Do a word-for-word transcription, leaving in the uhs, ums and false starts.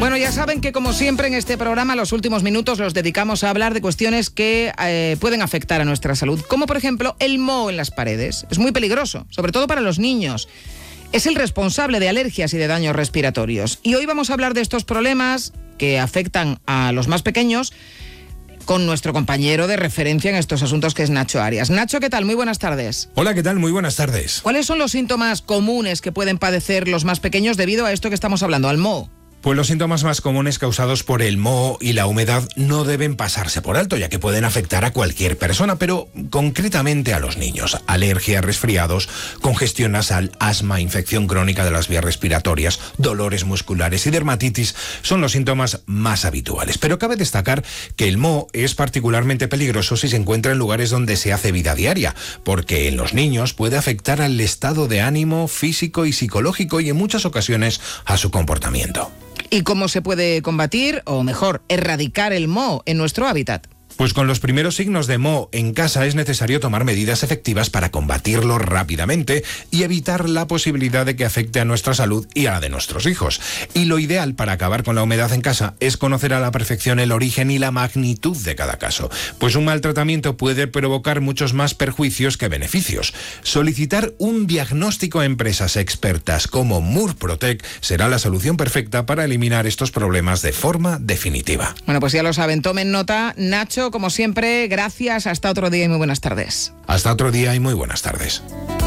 Bueno, ya saben que como siempre en este programa los últimos minutos los dedicamos a hablar de cuestiones que eh, pueden afectar a nuestra salud, como por ejemplo el moho en las paredes. Es muy peligroso, sobre todo para los niños. Es el responsable de alergias y de daños respiratorios. Y hoy vamos a hablar de estos problemas que afectan a los más pequeños con nuestro compañero de referencia en estos asuntos, que es Nacho Arias. Nacho, ¿qué tal? Muy buenas tardes. Hola, ¿qué tal? Muy buenas tardes. ¿Cuáles son los síntomas comunes que pueden padecer los más pequeños debido a esto que estamos hablando, al moho? Pues los síntomas más comunes causados por el moho y la humedad no deben pasarse por alto, ya que pueden afectar a cualquier persona, pero concretamente a los niños. Alergia, resfriados, congestión nasal, asma, infección crónica de las vías respiratorias, dolores musculares y dermatitis son los síntomas más habituales. Pero cabe destacar que el moho es particularmente peligroso si se encuentra en lugares donde se hace vida diaria, porque en los niños puede afectar al estado de ánimo, físico y psicológico y en muchas ocasiones a su comportamiento. ¿Y cómo se puede combatir, o mejor, erradicar el moho en nuestro hábitat? Pues con los primeros signos de moho en casa es necesario tomar medidas efectivas para combatirlo rápidamente y evitar la posibilidad de que afecte a nuestra salud y a la de nuestros hijos. Y lo ideal para acabar con la humedad en casa es conocer a la perfección el origen y la magnitud de cada caso, pues un mal tratamiento puede provocar muchos más perjuicios que beneficios. Solicitar un diagnóstico a empresas expertas como Murprotec será la solución perfecta para eliminar estos problemas de forma definitiva. Bueno, pues ya lo saben, tomen nota. Nacho, como siempre, gracias. Hasta otro día y muy buenas tardes. Hasta otro día y muy buenas tardes.